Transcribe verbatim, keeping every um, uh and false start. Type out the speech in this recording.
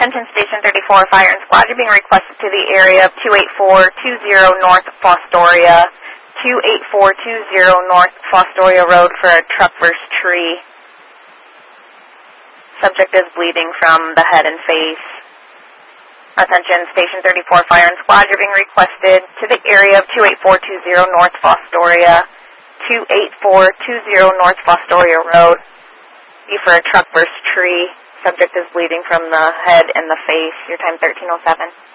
Attention Station thirty-four, Fire and Squad. You're being requested to the area of two eight four two zero North Fostoria, two eight four two zero North Fostoria Road for a truck versus tree. Subject is bleeding from the head and face. Attention Station thirty-four, Fire and Squad. You're being requested to the area of two eight four two zero North Fostoria, two eight four two zero North Fostoria Road. Be for a truck versus tree. Subject is bleeding from the head and the face. Your time thirteen oh seven.